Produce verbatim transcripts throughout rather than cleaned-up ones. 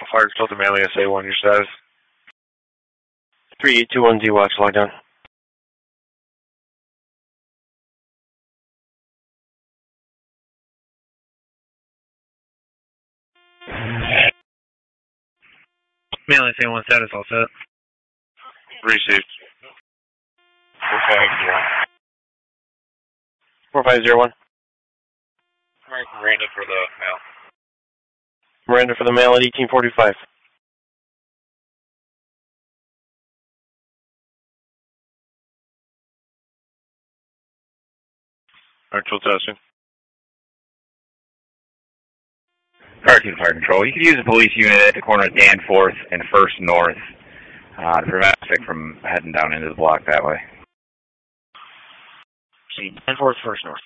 Fire Control to Manly S A one, your status? three eight two one Z WAX lockdown. Manly S A one status all set. Received. four five zero. four five zero one. Miranda for the mail. Miranda for the mail at eighteen forty-five. Actual testing. Fire two to Fire Control. You could use a police unit at the corner of Danforth and First North uh, to prevent traffic from heading down into the block that way. See, Danforth, First North.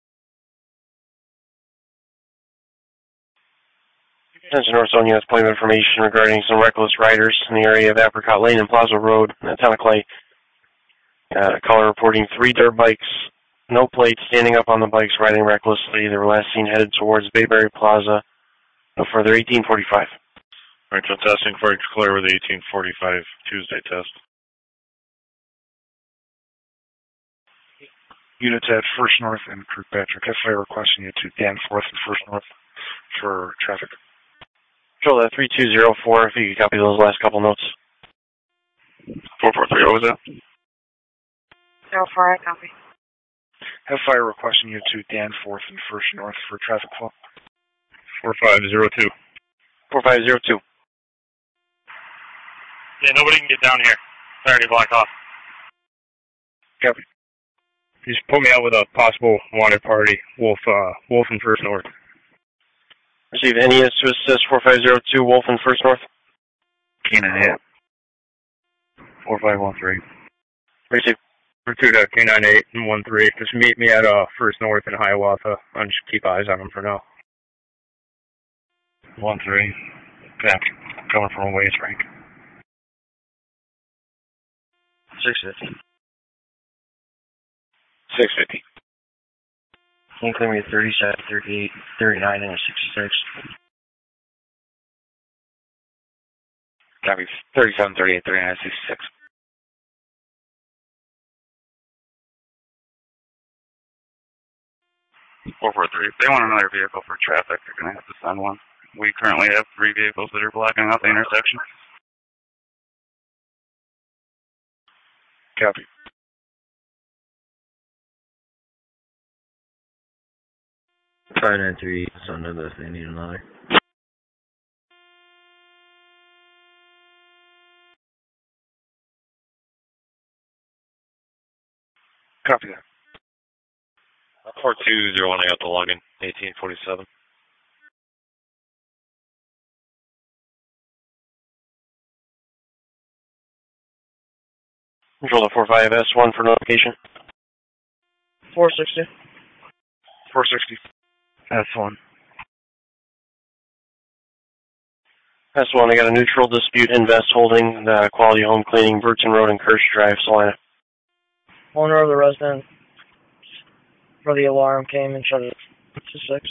Attention North Zone units, point of information regarding some reckless riders in the area of Apricot Lane and Plaza Road at Tenaclay. Uh, caller reporting three dirt bikes, no plates, standing up on the bikes, riding recklessly. They were last seen headed towards Bayberry Plaza. No further, eighteen forty-five. Actual testing for clear with the eighteen forty-five Tuesday test. Units at First North and Kirkpatrick. F I A requesting you to Danforth and First North for traffic. Control that three two zero four, if you could copy those last couple notes. four four three, what was that? zero four, I copy. F I A requesting you to Danforth and First North for traffic flow. four five zero two. four five zero two. Yeah, nobody can get down here. It's already blocked off. Copy. Just put me out with a possible wanted party. Wolf, uh, Wolf and First North. Receive N E S to assist four five zero two, Wolf and First North. Keenan hit. four five one three. Receive. two to K nine eight and one three. Just meet me at uh, First North in Hiawatha. I'll just keep eyes on them for now. one three. Back. Coming from a ways rank. six fifty. six fifty. Can you clear me at thirty-seven, thirty-eight, thirty-nine, and a sixty-six? Copy. thirty-seven, thirty-eight, thirty-nine, sixty-six. four four three. If they want another vehicle for traffic, they're going to have to send one. We currently have three vehicles that are blocking out the intersection. Copy. five nine three is under this, they need another. Copy that. four two zero one, I got the login. eighteen forty-seven. Control the four five S one for notification. four sixty. four sixty. S one. S one, I got a neutral dispute, Invest Holding, the Quality Home Cleaning, Burton Road and Kirsch Drive, Salina. Owner of the resident for the alarm came and shut it to six.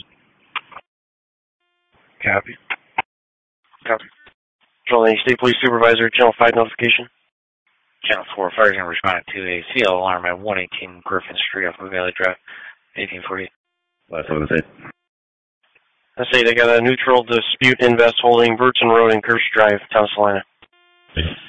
Copy. Copy. Control any State Police Supervisor, Channel five notification. Channel four, fire team responded to a C L alarm at one eighteen Griffin Street off of Valley Drive, eighteen forty. Last one is it. I say they got a neutral dispute, Invest Holding, Burton Road and Kirsch Drive, Town Salina.